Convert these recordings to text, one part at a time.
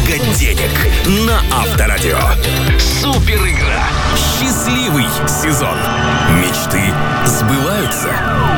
много денег на Авторадио. Супер игра. Счастливый сезон. Мечты сбываются.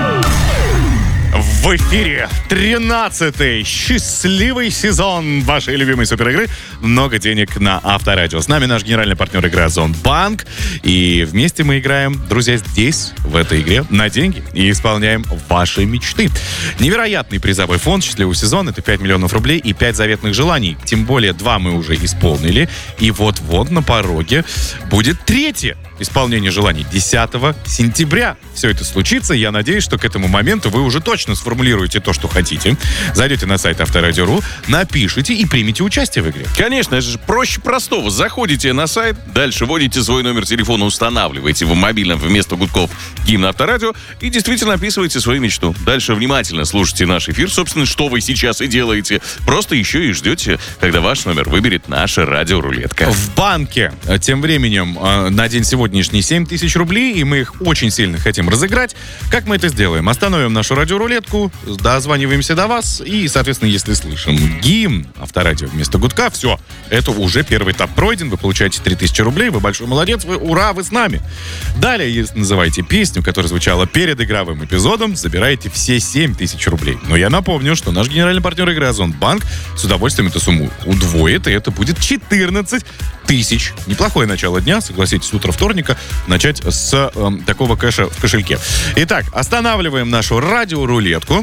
В эфире 13-й счастливый сезон вашей любимой суперигры «Много денег» на Авторадио. С нами наш генеральный партнер игры Озонбанк. И вместе мы играем, друзья, здесь, в этой игре, на деньги. И исполняем ваши мечты. Невероятный призовой фонд счастливого сезона — это 5 миллионов рублей и 5 заветных желаний. Тем более 2 мы уже исполнили. И вот-вот на пороге будет 3-е исполнение желаний 10 сентября. Все это случится. Я надеюсь, что к этому моменту вы уже точно сформулируете то, что хотите. Зайдете на сайт Авторадио.ру, напишите и примите участие в игре. Конечно, это же проще простого. Заходите на сайт, дальше вводите свой номер телефона, устанавливаете в мобильном вместо гудков гимн Авторадио и действительно описываете свою мечту. Дальше внимательно слушайте наш эфир, собственно, что вы сейчас и делаете. Просто еще и ждете, когда ваш номер выберет наша радиорулетка. В банке тем временем на день сегодняшний 7 тысяч рублей, и мы их очень сильно хотим разыграть. Как мы это сделаем? Остановим нашу радиорулетку, дозваниваемся до вас, и, соответственно, если слышим гимн Авторадио вместо гудка, все, это уже первый этап пройден, вы получаете 3000 рублей, вы большой молодец, вы, ура, вы с нами. Далее, если называете песню, которая звучала перед игровым эпизодом, забираете все 7 тысяч рублей. Но я напомню, что наш генеральный партнер игры Озонбанк с удовольствием эту сумму удвоит, и это будет 14 тысяч. Неплохое начало дня, согласитесь, утро вторника, начать с такого кэша в кошельке. Итак, останавливаем нашу радиорулетку.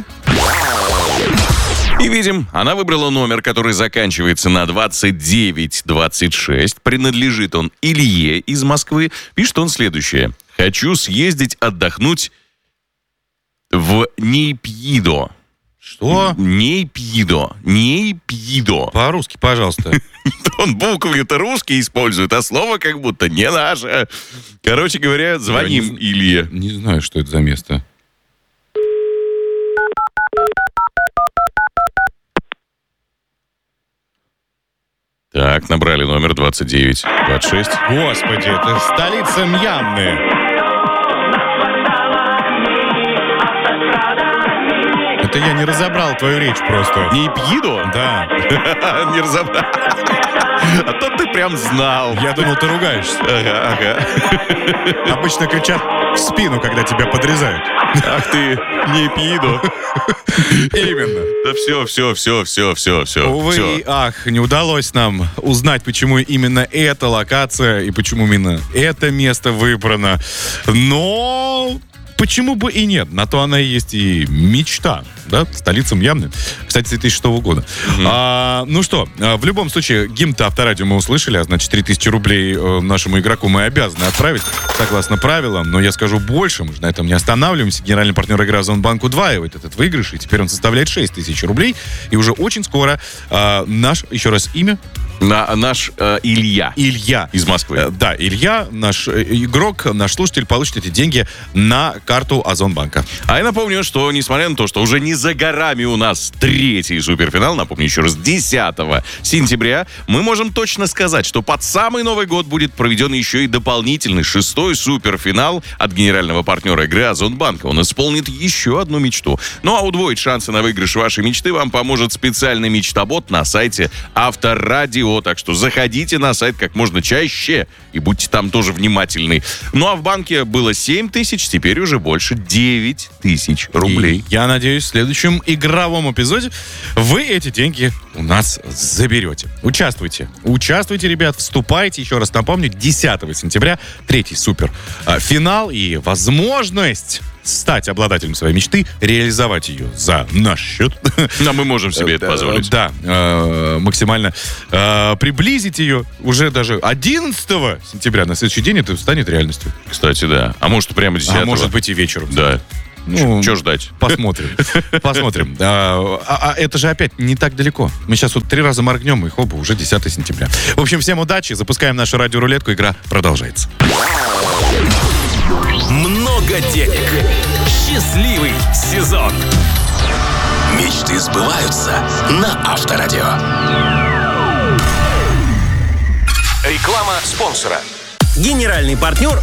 И видим, она выбрала номер, который заканчивается на 2926. Принадлежит он Илье из Москвы. Пишет он следующее. Хочу съездить отдохнуть в Нейпидо. Что? Нейпидо. По-русски, пожалуйста. Он буквы-то русские использует, а слово как будто не наше. Короче говоря, звоним Илье. Не знаю, что это за место. Так, набрали номер 2926. Господи, это столица Мьянмы. Это я не разобрал твою речь просто. Нейпидо? Да. Не разобрал. А то ты прям знал. Я думал, ты ругаешься. Ага. Обычно кричат в спину, когда тебя подрезают. Ах ты, Нейпидо. Именно. Да все. Увы, ах, не удалось нам узнать, почему именно эта локация и почему именно это место выбрано. Но почему бы и нет? На то она и есть и мечта, да? Столица Мьянмы. Кстати, 2006 года. Ну что, в любом случае, гимн-то Авторадио мы услышали, а значит, 3000 рублей нашему игроку мы обязаны отправить, согласно правилам. Но я скажу больше, мы же на этом не останавливаемся. Генеральный партнер игры Озонбанк удваивает этот выигрыш, и теперь он составляет 6000 рублей. И уже очень скоро наш, еще раз имя? Наш Илья. Илья. Из Москвы. Да, Илья, наш игрок, наш слушатель, получит эти деньги на карту Озонбанка. А я напомню, что несмотря на то, что уже не за горами у нас 3-й суперфинал, напомню еще раз, 10 сентября, мы можем точно сказать, что под самый Новый год будет проведен еще и дополнительный 6-й суперфинал от генерального партнера игры Озонбанка. Он исполнит еще одну мечту. Ну а удвоить шансы на выигрыш вашей мечты вам поможет специальный мечтобот на сайте Авторадио. Так что заходите на сайт как можно чаще и будьте там тоже внимательны. Ну а в банке было 7 тысяч, теперь уже больше 9 тысяч рублей. И я надеюсь, в следующем игровом эпизоде вы эти деньги у нас заберете. Участвуйте, ребят, вступайте. Еще раз напомню, 10 сентября 3-й суперфинал и возможность стать обладателем своей мечты, реализовать ее за наш счет. Но мы можем себе это позволить. Да, максимально приблизить ее уже даже 11 сентября, на следующий день это станет реальностью. Кстати, да. А может, прямо 10-го. А может быть и вечером. Да. Ну, что ждать? Посмотрим. Это же опять не так далеко. Мы сейчас вот 3 раза моргнем, и хоба, уже 10 сентября. В общем, всем удачи. Запускаем нашу радиорулетку. Игра продолжается. Много денег. Счастливый сезон. Мечты сбываются на Авторадио. Реклама спонсора. Генеральный партнер